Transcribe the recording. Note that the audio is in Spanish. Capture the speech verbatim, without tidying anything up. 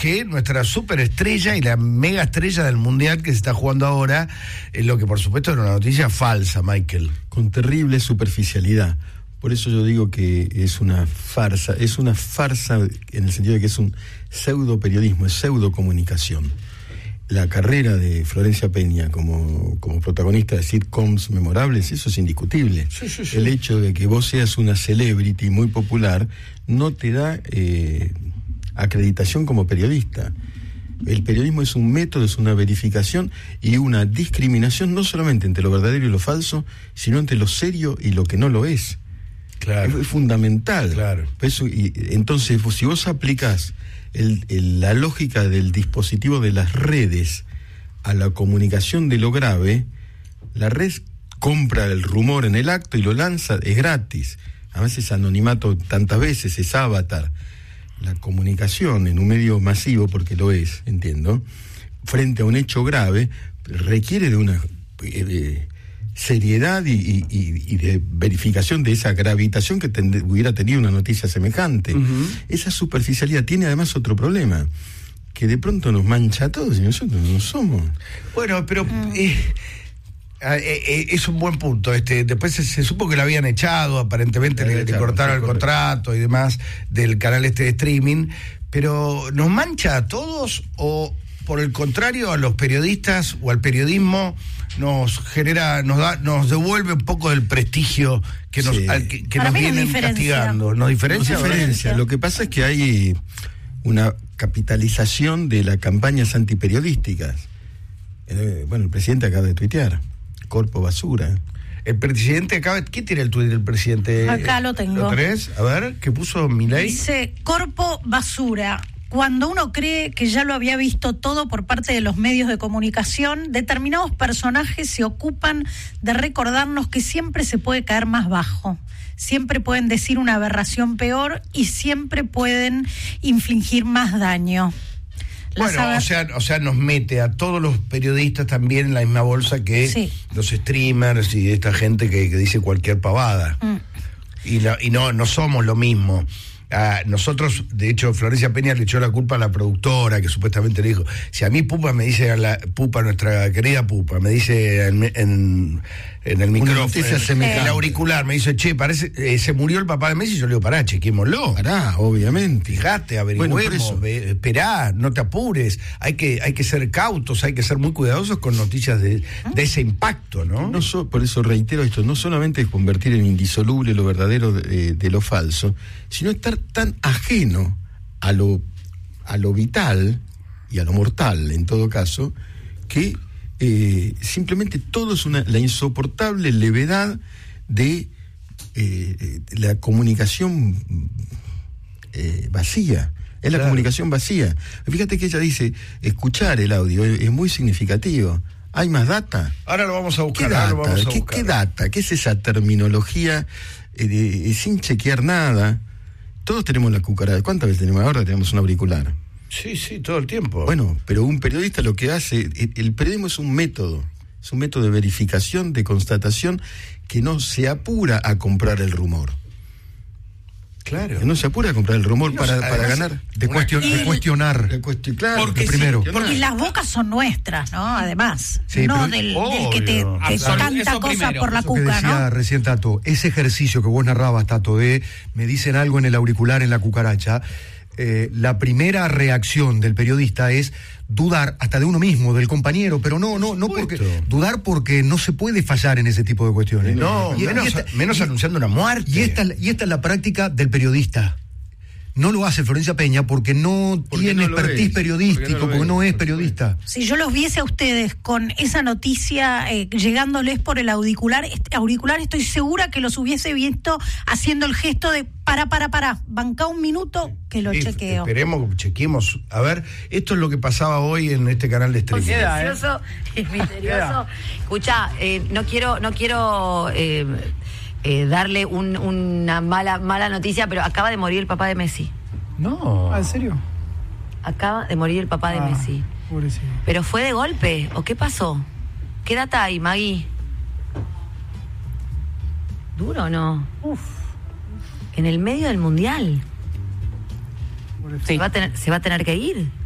que nuestra superestrella y la mega estrella del mundial que se está jugando ahora, es lo que por supuesto era una noticia falsa, Michael. Con terrible superficialidad. Por eso yo digo que es una farsa, es una farsa en el sentido de que es un pseudo periodismo, es pseudo comunicación. La carrera de Florencia Peña como, como protagonista de sitcoms memorables, eso es indiscutible. Sí, sí, sí. El hecho de que vos seas una celebrity muy popular no te da eh, acreditación como periodista. El periodismo es un método, es una verificación y una discriminación no solamente entre lo verdadero y lo falso, sino entre lo serio y lo que no lo es. Claro. Es, es fundamental. Claro. Eso, y, entonces, vos, si vos aplicás el, el, la lógica del dispositivo de las redes a la comunicación de lo grave, la red compra el rumor en el acto y lo lanza, es gratis. Además es anonimato tantas veces, es avatar. La comunicación en un medio masivo, porque lo es, entiendo, frente a un hecho grave, requiere de una eh, seriedad y, y, y de verificación de esa gravitación que tend- hubiera tenido una noticia semejante. Uh-huh. Esa superficialidad tiene además otro problema, que de pronto nos mancha a todos y nosotros no somos. Bueno, pero... Eh... Eh, eh, es un buen punto. Este, después se, se supo que lo habían echado, aparentemente le, le cortaron el contrato y demás del canal este de streaming, pero ¿nos mancha a todos o por el contrario a los periodistas o al periodismo nos genera, nos da, nos devuelve un poco del prestigio que nos, sí. al, que, que nos vienen castigando? ¿Nos diferencia? Nos diferencia. Lo que pasa es que hay una capitalización de las campañas antiperiodísticas. Eh, bueno, el presidente acaba de tuitear. Corpo basura. El presidente acaba... ¿Quién tiene el tuit del presidente? Acá lo tengo. ¿Lo tenés? A ver, ¿qué puso Milei? Dice, corpo basura. Cuando uno cree que ya lo había visto todo por parte de los medios de comunicación, determinados personajes se ocupan de recordarnos que siempre se puede caer más bajo. Siempre pueden decir una aberración peor y siempre pueden infligir más daño. Bueno, saber... o sea, o sea, nos mete a todos los periodistas también en la misma bolsa que sí. Los streamers y esta gente que, que dice cualquier pavada. Mm. Y, la, y no, no somos lo mismo. Ah, nosotros, de hecho, Florencia Peña le echó la culpa a la productora, que supuestamente le dijo, si a mí Pupa me dice, a la Pupa, nuestra querida Pupa, me dice en, en, en el micrófono, en el, el auricular, me dice, che, parece, eh, se murió el papá de Messi, yo le digo, pará, chequémoslo. Pará, obviamente. Fijate, averigüemos, bueno, ve, esperá, no te apures, hay que, hay que ser cautos, hay que ser muy cuidadosos con noticias de, de ese impacto, ¿no? no so, por eso reitero esto, no solamente es convertir en indisoluble lo verdadero de, de lo falso, sino estar tan ajeno a lo, a lo vital y a lo mortal, en todo caso, que eh, simplemente todo es una, la insoportable levedad de eh, la comunicación eh, vacía. Es la claro. comunicación vacía. Fíjate que ella dice, escuchar el audio es, es muy significativo. ¿Hay más data? Ahora lo vamos a buscar. ¿Qué data? Lo vamos a ¿Qué, buscar. ¿Qué data? ¿Qué es esa terminología eh, de, sin chequear nada? Todos tenemos la cucaracha. ¿Cuántas veces tenemos? Ahora tenemos un auricular. Sí, sí, todo el tiempo. Bueno, pero un periodista lo que hace... El periodismo es un método. Es un método de verificación, de constatación, que no se apura a comprar el rumor. Claro. Que no se apura a comprar el rumor no, para, para ganar. De, cuestion, de cuestionar. De cuestion, claro, porque primero. Sí, porque las bocas son nuestras, ¿no? Además. Sí, no del, del que te, te canta cosas por la eso cuca, que decía ¿no? Recién Tato, ese ejercicio que vos narrabas, Tato, de me dicen algo en el auricular, en la cucaracha, eh, la primera reacción del periodista es dudar hasta de uno mismo, del compañero, pero no, no, no porque dudar porque no se puede fallar en ese tipo de cuestiones. No, y, menos, y esta, menos y, anunciando una muerte. Y esta, y esta es la práctica del periodista. No lo hace Florencia Peña porque no porque tiene no expertise periodístico, porque no, porque no es periodista. Si yo los viese a ustedes con esa noticia eh, llegándoles por el auricular, este auricular, estoy segura que los hubiese visto haciendo el gesto de para, para, para, banca un minuto que lo sí, chequeo. Esperemos, chequemos. A ver, esto es lo que pasaba hoy en este canal de streaming. Es misterioso, es misterioso. Escuchá, eh, no quiero, no quiero... Eh, Eh, darle un, una mala mala noticia, pero acaba de morir el papá de Messi. No. ¿Ah, en serio? Acaba de morir el papá ah, de Messi. Pobrecito. ¿Pero fue de golpe? ¿O qué pasó? ¿Qué data hay, Magui? ¿Duro o no? Uf. En el medio del mundial. Se va a tener, se va a tener que ir.